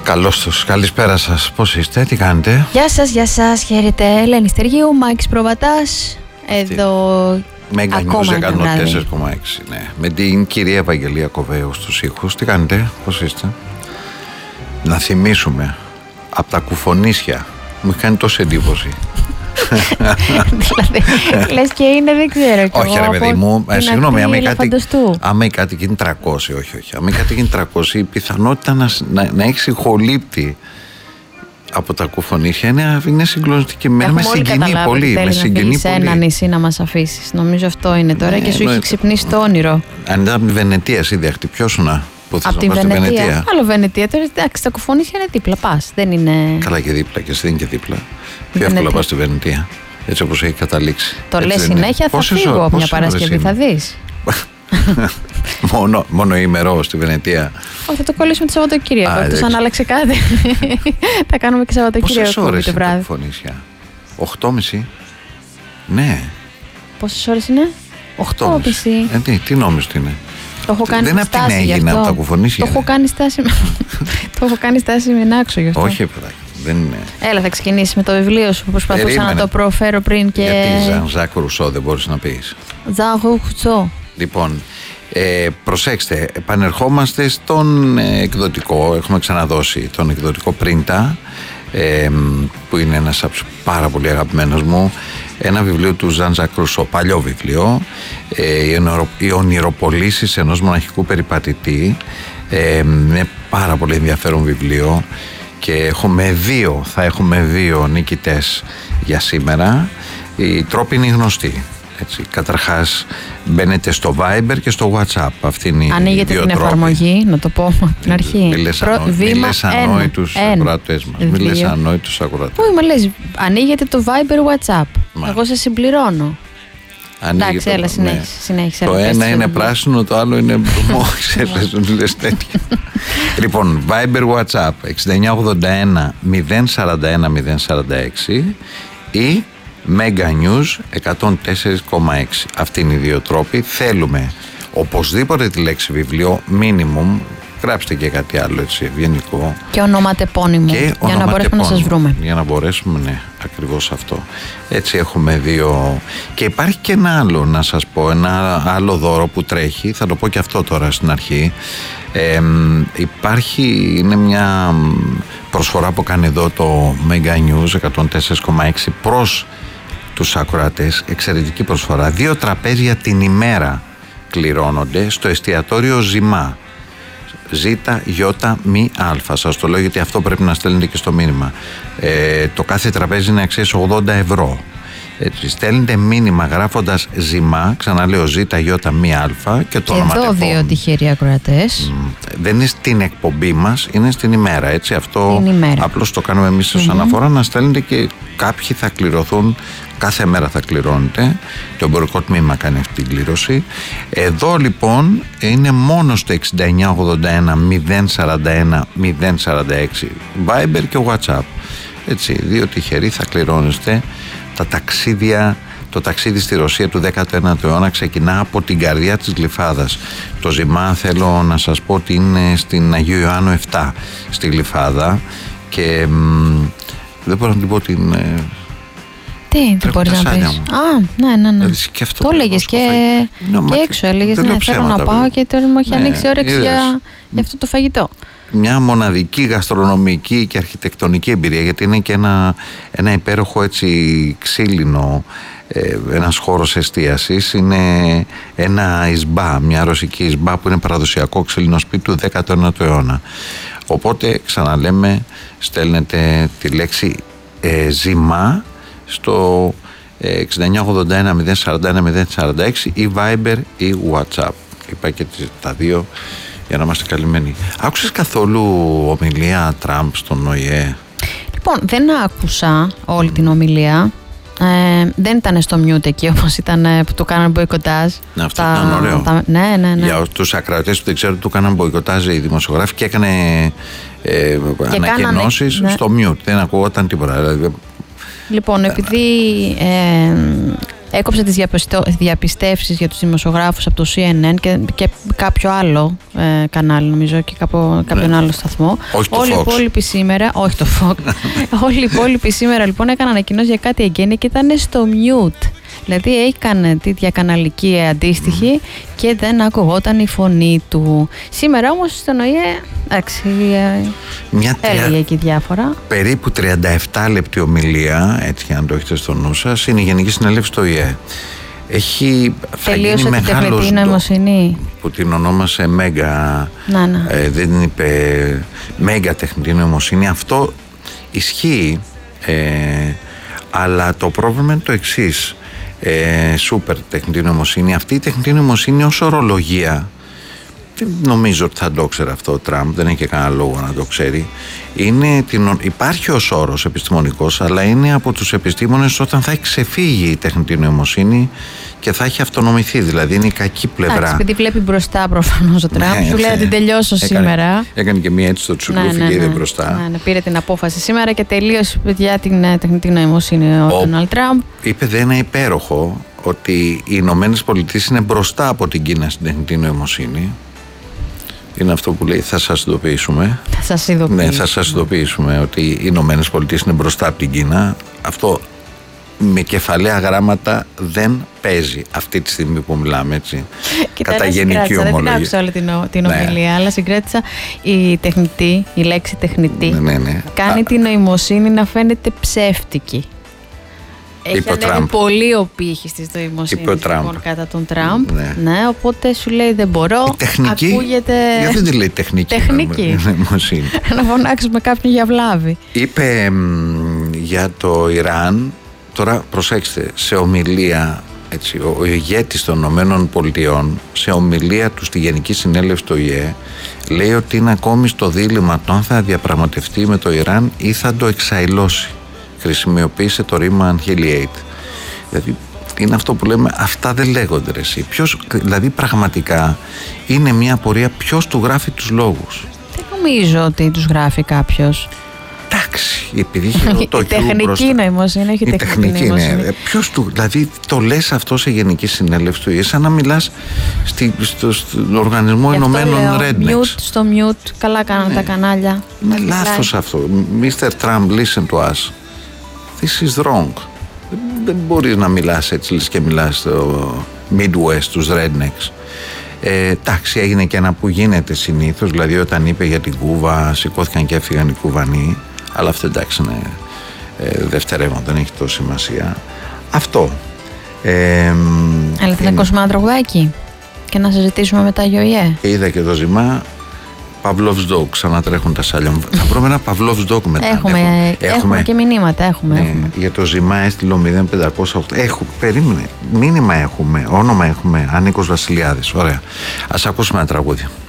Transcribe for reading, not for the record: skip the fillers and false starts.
Καλώς τους, καλησπέρα σας. Πώς είστε, τι κάνετε? Γεια σας, χαίρετε. Ελένη Στεργίου, Μάκης Προβατάς. Εδώ Μέγκα ακόμα News 104,6. βράδυ. Ναι. Με την κυρία Ευαγγελία Κοβέου στους ήχους. Τι κάνετε, πώς είστε? Να θυμίσουμε, από τα κουφονίσια. Μου έχει κάνει τόση εντύπωση. Δηλαδή, λες και είναι, δεν ξέρω. Όχι, ρε παιδί μου, συγγνώμη, άμα η κάτι γίνει 300, όχι. Άμα κάτι γίνει 300, η πιθανότητα να έχει συγχολήπτη από τα κουφονίσια είναι συγκλονιστική. Με συγκινεί πολύ. Με συγκινεί σε ένα νησί να μας αφήσεις. Νομίζω αυτό είναι τώρα και σου έχει ξυπνήσει το όνειρο. Αν ήταν από τη Βενετία, εσύ δεν χτυπιώσουνα. Από τη Βενετία. Άλλο Βενετία. Τώρα εντάξει, τα κουφονίσια είναι δίπλα. Πας. Δεν είναι. Καλά και δίπλα, και εσύ δεν είναι και δίπλα. Πιο εύκολα πας στη Βενετία. Έτσι όπως έχει καταλήξει. Το λες συνέχεια, θα φύγω από μια Παρασκευή, θα δεις. Μόνο ημερό στη Βενετία. Όχι, θα το κολλήσουμε το Σαββατοκύριακο. Εκτός αν άλλαξε κάτι. Θα κάνουμε και Σαββατοκύριακο. Πόσες ώρες είναι τα κουφονίσια? 8,5. Ναι. Πόσες ώρες είναι? 8,5. Τι νόμιζες ότι είναι? Το έχω κάνει δεν στάση. Δεν έγινε από τα κουφονίσια. Το έχω κάνει στάση. Το έχω κάνει στάση με νάξο γι' αυτό. Όχι, παιδάκι. Δεν είναι. Έλα, θα ξεκινήσει με το βιβλίο σου που προσπαθούσα να το προφέρω πριν και. Γιατί Ζαν-Ζακ Ρουσό δεν μπορείς να πεις? Ζαν-Ζακ. Λοιπόν, προσέξτε, επανερχόμαστε στον εκδοτικό. Έχουμε ξαναδώσει τον εκδοτικό Πρίντα, που είναι ένας από τους πάρα πολύ αγαπημένος μου. Ένα βιβλίο του Ζαν-Ζακ Ρουσό, παλιό βιβλίο, οι ονειροπολίσεις ενός μοναχικού περιπατητή. Είναι πάρα πολύ ενδιαφέρον βιβλίο και θα έχουμε δύο νικητές για σήμερα. Οι τρόποι είναι γνωστοί. Έτσι. Καταρχάς μπαίνετε στο Viber και στο WhatsApp. Αυτή είναι ανοίγετε την εφαρμογή, να το πω από την αρχή. Μη λες ανόητους ακροατές μας. Μη λες ανόητους ακροατές. Όχι, μα λες, ανοίγετε το Viber WhatsApp. Εγώ σας συμπληρώνω. Εντάξει, έλα, συνέχισε. Το ένα είναι πράσινο, το άλλο είναι μπλουμό. Ξέρεις, λες τέτοια. Λοιπόν, Viber WhatsApp 6981 041 046 ή Mega News 104,6. Αυτοί είναι οι δύο τρόποι. Θέλουμε οπωσδήποτε τη λέξη βιβλίο, minimum. Γράψτε και κάτι άλλο έτσι ευγενικό. Και ονοματεπώνυμο. Για να μπορέσουμε να σας βρούμε. Για να μπορέσουμε, ναι, ακριβώς αυτό. Έτσι έχουμε δύο. Και υπάρχει και ένα άλλο, να σας πω, ένα άλλο δώρο που τρέχει. Θα το πω και αυτό τώρα στην αρχή. Είναι μια προσφορά που κάνει εδώ το Mega News 104,6 προς τους ακροατές. Εξαιρετική προσφορά. 2 τραπέζια την ημέρα κληρώνονται στο εστιατόριο Ζημά. ZY-Α. Σας το λέω γιατί αυτό πρέπει να στέλνετε και στο μήνυμα. Το κάθε τραπέζι είναι αξίας 80 ευρώ. Έτσι, στέλνετε μήνυμα γράφοντας Ζημά, ξαναλέω ZY-Α και το όνομα. Εδώ δύο τυχεροί ακροατές. Δεν είναι στην εκπομπή μας, είναι στην ημέρα. Έτσι, αυτό απλώς το κάνουμε εμείς ως αναφορά, να στέλνετε και κάποιοι θα κληρωθούν. Κάθε μέρα θα κληρώνετε. Το εμπορικό τμήμα κάνει αυτή την κλήρωση. Εδώ λοιπόν είναι μόνο στο 6981 041 046 Viber και WhatsApp. Έτσι, δύο τυχεροί θα κληρώνεστε. Τα ταξίδια, το ταξίδι στη Ρωσία του 19ου αιώνα ξεκινά από την καρδιά της Γλυφάδας. Το Ζημά, θέλω να σας πω ότι είναι στην Αγίου Ιωάννου 7 στη Γλυφάδα και δεν μπορώ να την πω την... Τι μπορεί να πεις? Ναι. Το έλεγες και έξω, έλεγες ναι, θέλω να πάω και τώρα μου έχει ανοίξει όρεξη για αυτό το φαγητό. Μια μοναδική γαστρονομική και αρχιτεκτονική εμπειρία, γιατί είναι και ένα υπέροχο έτσι ξύλινο, ένας χώρος εστίασης. Είναι ένα ισμπά, μια ρωσική ισμπά που είναι παραδοσιακό ξύλινο σπίτι του 19ου αιώνα. Οπότε ξαναλέμε, στέλνετε τη λέξη Ζημά στο 6981 041 046 ή Viber ή WhatsApp. Είπα και τα δύο για να είμαστε καλυμμένοι. Άκουσες καθόλου ομιλία Τραμπ στον ΟΗΕ? Λοιπόν, δεν άκουσα όλη την ομιλία. Δεν ήταν στο mute εκεί όπως ήταν που του κάνανε μποϊκοτάζ. Αυτό ήταν ωραίο. Ναι. Για τους ακροατές που δεν ξέρουν, του κάνανε μποϊκοτάζ οι δημοσιογράφοι και έκανε ανακοινώσεις στο mute. Δεν ακούγονταν τίποτα. Λοιπόν, επειδή έκοψε τις διαπιστεύσεις για τους δημοσιογράφους από το CNN και κάποιο άλλο κανάλι, νομίζω, και κάποιον άλλο σταθμό. Όλοι οι υπόλοιποι σήμερα, όχι το Fox, όλοι οι υπόλοιποι σήμερα λοιπόν έκαναν ανακοινώσεις για κάτι εγγένεια και ήταν στο mute. Δηλαδή έκανε τη διακαναλική αντίστοιχη και δεν ακουγόταν η φωνή του. Σήμερα όμως στον ΟΗΕ, εντάξει, έλεγε εκεί διάφορα. Περίπου 37 λεπτή ομιλία, έτσι αν το έχετε στο νου σας, είναι η Γενική Συνέλευση του ΟΗΕ. Τελείωσε την τεχνητή νοημοσύνη που την ονόμασε Μέγα. Δεν είπε Μέγα τεχνητή νοημοσύνη. Αυτό ισχύει, αλλά το πρόβλημα είναι το εξής. Σούπερ τεχνητή νοημοσύνη. Αυτή η τεχνητή νοημοσύνη ως ορολογία, δεν νομίζω ότι θα το ξέρει αυτό ο Τραμπ, δεν έχει και κανένα λόγο να το ξέρει. Υπάρχει ως όρος επιστημονικός, αλλά είναι από τους επιστήμονες όταν θα έχει ξεφύγει η τεχνητή νοημοσύνη και θα έχει αυτονομηθεί, δηλαδή είναι η κακή πλευρά. Επειδή βλέπει μπροστά προφανώς ο Τραμπ, σου λέει να την τελειώσω σήμερα. Έκανε και μία έτσι στο τσουλούφι και είδε μπροστά. Πήρε την απόφαση σήμερα και τελείωσε για την τεχνητή νοημοσύνη ο Ντόναλντ Τραμπ. Είπε ένα υπέροχο ότι οι Ηνωμένες Πολιτείες είναι μπροστά από την Κίνα στην τεχνητή νοημοσύνη. Είναι αυτό που λέει θα σας ειδοποιήσουμε. Θα σας ειδοποιήσουμε ότι οι Ηνωμένες Πολιτείες είναι μπροστά από την Κίνα. Αυτό με κεφαλαία γράμματα δεν παίζει αυτή τη στιγμή που μιλάμε, έτσι. Κατά γενική ομολογία. Δεν την άκουσα όλη την ομιλία, αλλά συγκράτησα η λέξη τεχνητή κάνει την νοημοσύνη να φαίνεται ψεύτικη. Έχει ανέβει πολύ ο πύχης της νοημοσύνης λοιπόν, κατά τον Τραμπ. Ναι, οπότε σου λέει δεν μπορώ. Η τεχνική. Ακούγεται. Γιατί δεν τη λέει τεχνική νοημοσύνη. Να φωνάξουμε κάποιον για βλάβη. Είπε για το Ιράν. Τώρα προσέξτε, σε ομιλία, έτσι, ο ηγέτης των Ηνωμένων Πολιτειών, σε ομιλία του στη Γενική Συνέλευση του ΟΗΕ, λέει ότι είναι ακόμη στο δίλημμα το αν θα διαπραγματευτεί με το Ιράν ή θα το εξαηλώσει. Χρησιμοποίησε το ρήμα annihilate. Δηλαδή είναι αυτό που λέμε, αυτά δεν λέγονται ρε εσύ. Δηλαδή πραγματικά είναι μια απορία ποιος του γράφει τους λόγους. Δεν νομίζω ότι τους γράφει κάποιος. Εντάξει, επειδή έχει το τεχνική νοημοσύνη, όχι τεχνική νοημοσύνη. Ποιος του, δηλαδή το λες αυτό σε Γενική Συνέλευση του ΙΕ, σαν να μιλάς στον Οργανισμό Ηνωμένων Rednecks. Στο mute, καλά κάνουν τα κανάλια. Είναι λάθος αυτό. Mr. Trump, listen to us. This is wrong. Δεν μπορείς να μιλάς έτσι, λες και μιλάς στο Midwest, τους Rednecks. Εντάξει, έγινε και ένα που γίνεται συνήθως, δηλαδή όταν είπε για την Κούβα σηκώθηκαν και έφυγαν οι Κουβανοί, αλλά αυτό εντάξει είναι δευτερεύον, δεν έχει τόση σημασία. Αυτό. Αλλά θα ακούσουμε ένα τραγουδάκι και να συζητήσουμε μετά για ΟΗΕ. Είδα και το ζυμά. Pavlov's Dog, ξανατρέχουν τα σάλια. Θα βρούμε ένα Pavlov's Dog μετά. Έχουμε και μηνύματα. Έχουμε. Για το ζυμά έστειλω 0508. Περίμενε. Μήνυμα έχουμε. Όνομα έχουμε. Ανίκος Βασιλιάδης. Ωραία. Ας ακούσουμε ένα τραγούδι.